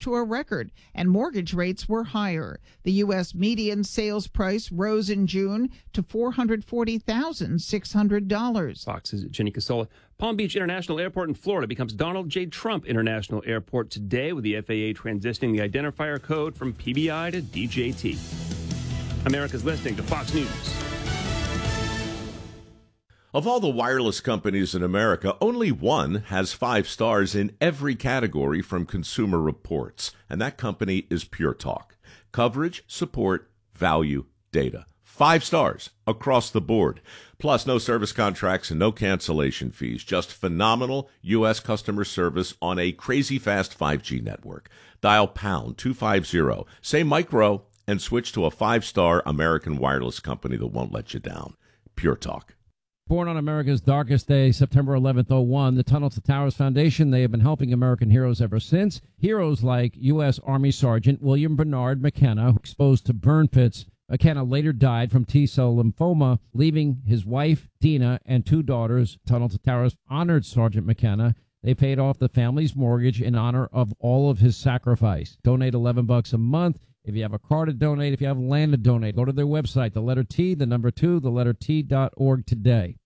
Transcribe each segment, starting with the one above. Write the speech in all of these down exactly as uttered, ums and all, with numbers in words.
to a record, and mortgage rates were higher. The U S median sales price rose in June to four hundred forty thousand six hundred dollars. Fox's Jenny Casola. Palm Beach International Airport in Florida becomes Donald J. Trump International Airport today, with the F A A transitioning the identifier code from P B I to D J T. America's listening to Fox News. Of all the wireless companies in America, only one has five stars in every category from Consumer Reports, and that company is Pure Talk. Coverage, support, value, data. Five stars across the board. Plus, no service contracts and no cancellation fees. Just phenomenal U S customer service on a crazy fast five G network. Dial pound two fifty, say micro, and switch to a five-star American wireless company that won't let you down. Pure Talk. Born on America's darkest day, September eleventh, oh one, the Tunnel to Towers Foundation, they have been helping American heroes ever since. Heroes like U S Army Sergeant William Bernard McKenna, exposed to burn pits. McKenna later died from T-cell lymphoma, leaving his wife, Dina, and two daughters. Tunnel to Towers honored Sergeant McKenna. They paid off the family's mortgage in honor of all of his sacrifice. Donate eleven bucks a month. If you have a car to donate, if you have land to donate, go to their website, the letter T, the number two, the letter T dot org today.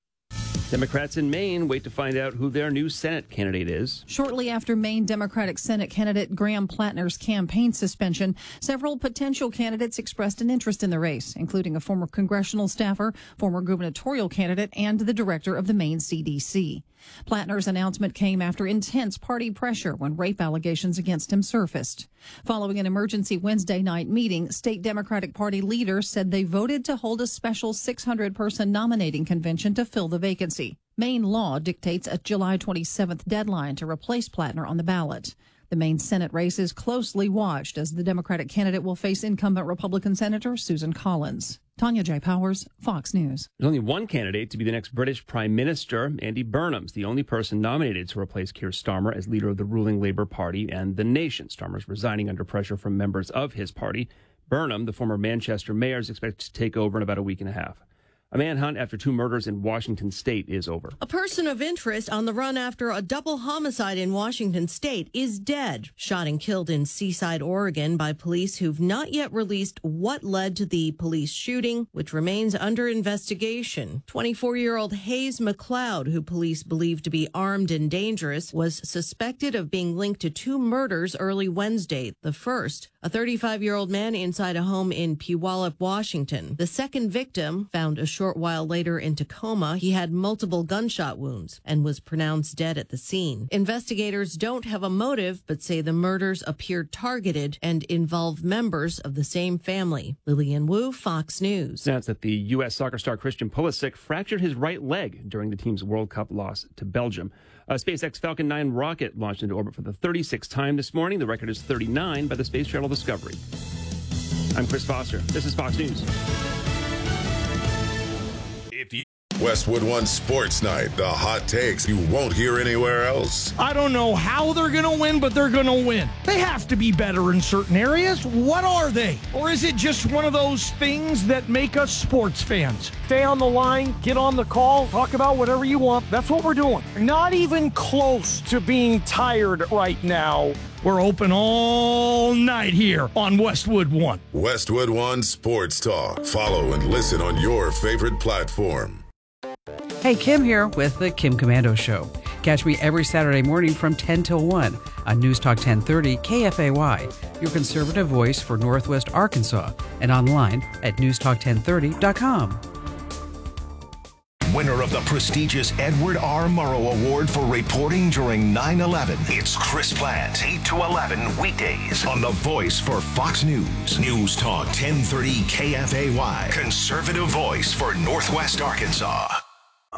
Democrats in Maine wait to find out who their new Senate candidate is. Shortly after Maine Democratic Senate candidate Graham Plattner's campaign suspension, several potential candidates expressed an interest in the race, including a former congressional staffer, former gubernatorial candidate, and the director of the Maine C D C. Plattner's announcement came after intense party pressure when rape allegations against him surfaced. Following an emergency Wednesday night meeting, state Democratic Party leaders said they voted to hold a special six hundred person nominating convention to fill the vacancy. Maine law dictates a July twenty-seventh deadline to replace Plattner on the ballot. The Maine Senate race is closely watched as the Democratic candidate will face incumbent Republican Senator Susan Collins. Tanya J. Powers, Fox News. There's only one candidate to be the next British Prime Minister. Andy Burnham's the only person nominated to replace Keir Starmer as leader of the ruling Labour Party and the nation. Starmer's resigning under pressure from members of his party. Burnham, the former Manchester mayor, is expected to take over in about a week and a half. A manhunt after two murders in Washington state is over. A person of interest on the run after a double homicide in Washington state is dead. Shot and killed in Seaside, Oregon by police who've not yet released what led to the police shooting, which remains under investigation. twenty-four-year-old Hayes McLeod, who police believe to be armed and dangerous, was suspected of being linked to two murders early Wednesday. The first, a thirty-five-year-old man inside a home in Puyallup, Washington. The second victim, found a short while later in Tacoma, he had multiple gunshot wounds and was pronounced dead at the scene. Investigators don't have a motive, but say the murders appear targeted and involve members of the same family. Lillian Wu, Fox News. Announced that the U S soccer star Christian Pulisic fractured his right leg during the team's World Cup loss to Belgium. A SpaceX Falcon nine rocket launched into orbit for the thirty-sixth time this morning. The record is thirty-nine by the Space Shuttle Discovery. I'm Chris Foster. This is Fox News. Westwood One Sports Night, the hot takes you won't hear anywhere else. I don't know how they're going to win, but they're going to win. They have to be better in certain areas. What are they? Or is it just one of those things that make us sports fans? Stay on the line, get on the call, talk about whatever you want. That's what we're doing. Not even close to being tired right now. We're open all night here on Westwood One. Westwood One Sports Talk. Follow and listen on your favorite platform. Hey, Kim here with the Kim Komando Show. Catch me every Saturday morning from ten till one on News Talk ten thirty K F A Y, your conservative voice for Northwest Arkansas, and online at news talk ten thirty dot com. Winner of the prestigious Edward R. Murrow Award for reporting during nine eleven. It's Chris Plante, eight to eleven weekdays on the voice for Fox News. News Talk ten thirty K F A Y, conservative voice for Northwest Arkansas.